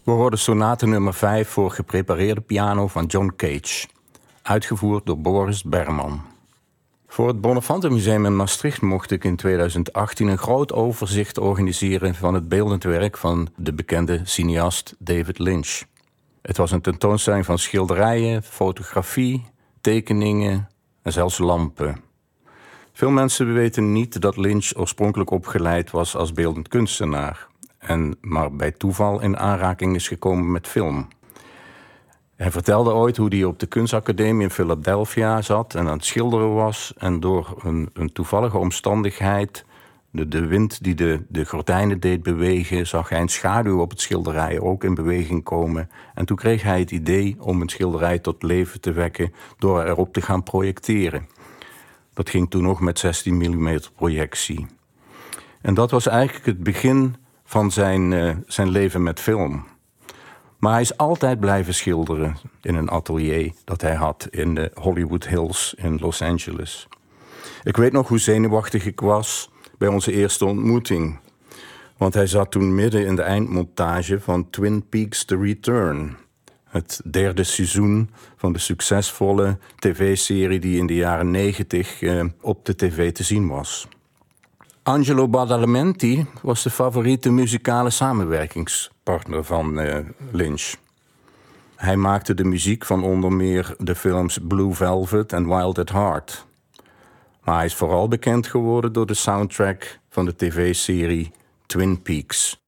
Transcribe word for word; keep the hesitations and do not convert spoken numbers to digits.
We hoorden sonate nummer vijf voor geprepareerde piano van John Cage, uitgevoerd door Boris Berman. Voor het Bonnefante Museum in Maastricht mocht ik in tweeduizend achttien een groot overzicht organiseren van het beeldend werk van de bekende cineast David Lynch. Het was een tentoonstelling van schilderijen, fotografie, tekeningen en zelfs lampen. Veel mensen weten niet dat Lynch oorspronkelijk opgeleid was als beeldend kunstenaar en maar bij toeval in aanraking is gekomen met film. Hij vertelde ooit hoe hij op de kunstacademie in Philadelphia zat en aan het schilderen was en door een, een toevallige omstandigheid, de, de wind die de, de gordijnen deed bewegen, zag hij een schaduw op het schilderij ook in beweging komen. En toen kreeg hij het idee om een schilderij tot leven te wekken door erop te gaan projecteren. Dat ging toen nog met zestien millimeter projectie. En dat was eigenlijk het begin van zijn, uh, zijn leven met film. Maar hij is altijd blijven schilderen in een atelier dat hij had in de Hollywood Hills in Los Angeles. Ik weet nog hoe zenuwachtig ik was bij onze eerste ontmoeting. Want hij zat toen midden in de eindmontage van Twin Peaks The Return. Het derde seizoen van de succesvolle tv-serie die in de jaren negentig uh, op de tv te zien was. Angelo Badalamenti was de favoriete muzikale samenwerkingspartner van uh, Lynch. Hij maakte de muziek van onder meer de films Blue Velvet en Wild at Heart. Maar hij is vooral bekend geworden door de soundtrack van de tv-serie Twin Peaks.